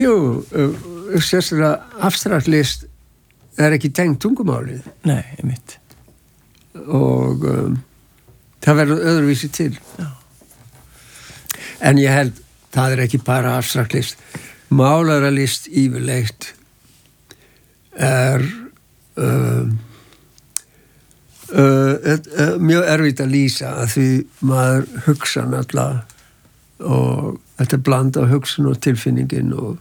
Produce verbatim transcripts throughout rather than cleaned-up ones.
Jú, sérstaklega abstrakt list er ekki tengt tungumálið. Nei, einmitt. Og um, það verður öðruvísi til. Já. En ég held, það er ekki bara abstrakt list. Málaralist yfirleitt er um, uh, uh, mjög erfitt að lýsa að því maður hugsa náttúrulega og þetta er blanda hugsun og tilfinningin og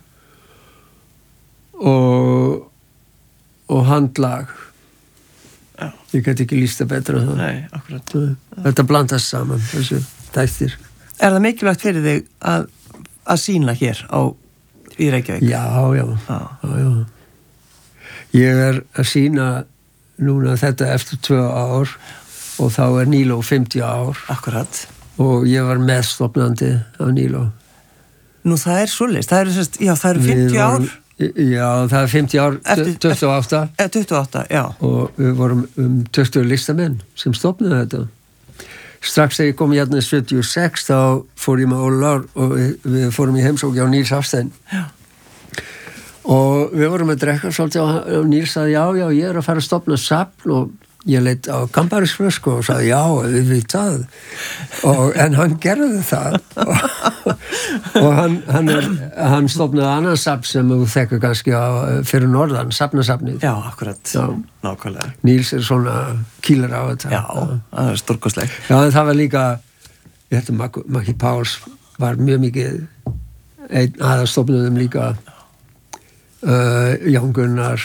og og handlag. Já. Ég get ekki lýsta betra en það. Nei, akkurat. Þetta blandast saman, þessu þættir. Er það mikilvægt fyrir þig að, að sýna hér á í Reykjavík? Já, já. Já. já, já. Ég er að sýna núna þetta eftir tvö ár og þá er Níló fimmtíu ár. Akkurat. Og ég var meðstofnandi á Níló. Nú það er svoleiðis, það eru, sérst, já, það eru fimmtíu ár. Já, það er fimmtíu ár, Eftir- tuttugu og átta. Eða tuttugu og átta, já. Og við vorum um tuttugu listamenn sem stofnaði þetta. Strax þegar ég kom hérna sjötíu og sex þá fór ég með Ólar og við, við fórum í heimsókn á Níls Hafstein. Já. Og við vorum að drekka svolítið og Níls sagði já, já, ég er að fara að stofna safn og ég leitt á Kambarisflösku og sagði já, við veit það. Og, en hann gerði það og, og hann, hann, er, hann stofnaði annan safn sem þú þekkir kannski á, fyrir norðan, safnasafnið. Já, akkurat. Já. Nákvæmlega. Níls er svona kýlar á þetta. Já, það er stórkostleg. Já, en það var líka, ég hætti Maggi Mak Páls var mjög mikið einn aðastofnuðum líka uh, Jón Gunnar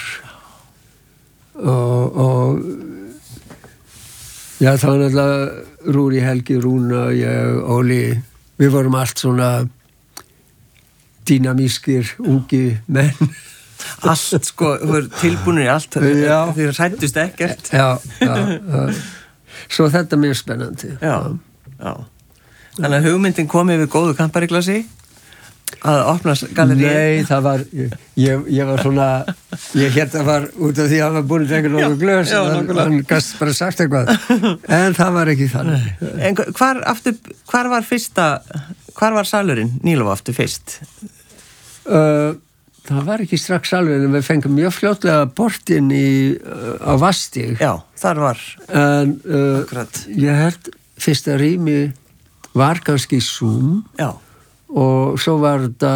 og, og já, það var náttúrulega Rúri Helgi, Rúna, ég, Óli, við vorum allt svona dýnamískir, ungi menn. Allt, sko, þú er tilbúinir í allt, Já. þið rættust ekkert. Já, já, já. Svo þetta er mjög spennandi. Já, já. Þannig að hugmyndin kom yfir góðu Kampariglasi að opna galleríu. Nei, það var, ég, ég, ég var svona, ég hérna var út af því að hann var búin að drekka nokkuð glös, já, hann, nákvæmlega. hann gast bara sagt eitthvað, en það var ekki þannig. En hvar aftur, hvar var fyrsta, hvar var salurinn Níló aftur fyrst? Uh, það var ekki strax alveg, en við fengum mjög fljótlega bortinn í, uh, á Vastíg. Já, þar var. En uh, Akkurat. ég held fyrsta rými var kannski Zoom, Já. og svo var þetta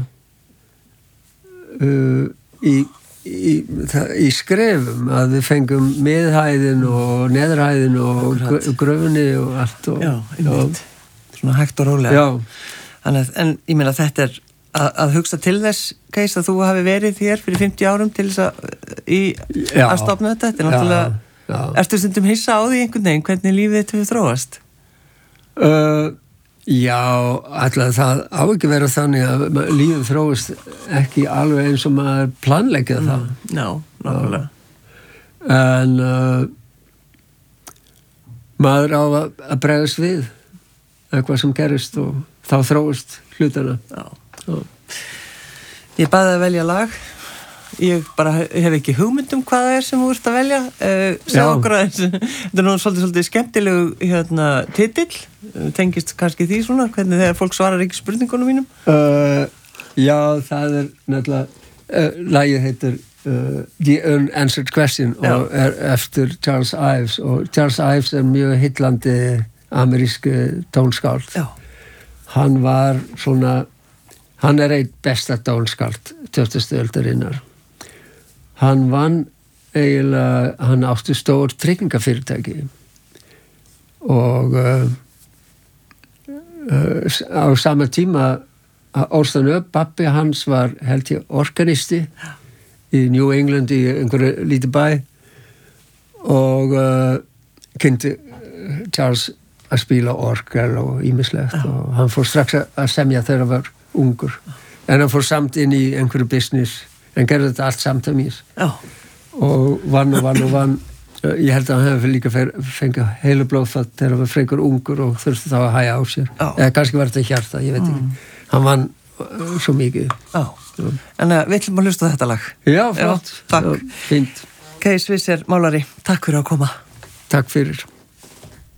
uh, í, í, það, í skrefum að við fengum miðhæðin og neðrhæðin og Akkurat. gröfunni og allt og, Já, einmitt. Svona hægt og rólega. Já, Þannig að, en ég meina þetta er að, að hugsa til þess, Keis, að þú hafi verið hér fyrir fimmtíu árum til þess að, í, Já. að stofna þetta. Þetta er náttúrulega, já. ertu stundum hissa á því einhvern veginn, hvernig lífið þetta hefur þróast? Uh, já, alltaf það á ekki vera þannig að ma- lífið þróist ekki alveg eins og maður planleggja það. Já, nákvæmlega. En uh, maður á að, að bregðast við eitthvað sem gerist og þá þróist hlutana. Já. Já. Ég baði að velja lag. Ég bara hef ekki hugmynd um hvað það er sem þú ert að velja. Uh, Segð Já. okkur aðeins. Þetta er nú svolítið, svolítið skemmtilegu hérna, titill. Tengist kannski því svona, hvernig þegar fólk svarar ekki spurningunum mínum. Uh, já, það er náttúrulega, uh, lagið heitir uh, The Unanswered Question Já. og er eftir Charles Ives og Charles Ives er mjög hillandi amerísku tónskáld. Já. Hann var svona, hann er eitt besta tónskáld tuttugustu aldarinnar. Hann vann eiginlega, hann átti stór tryggingafyrirtæki og uh, uh, á sama tíma ólst hann upp, pappi hans var held ég organisti í New England í einhverju lítið bæ og uh, kynnti Charles að spila orgel og ýmislegt og hann fór strax að semja þegar hann var ungur en hann fór samt inn í einhverju business en gerði þetta allt samt að mér Já. og vann og vann og vann ég held að hann hefði líka fengið heilu blóðfall þegar hann var frekar ungur og þurfti þá að hæja á sér Já. eða kannski var þetta hjarta, ég veit ekki hann vann uh, svo mikið Já. En uh, við ætlum að hlusta á þetta lag. Já, flott, Já, takk. Já, fínt Keis Visser, málari, takk fyrir að koma. Takk fyrir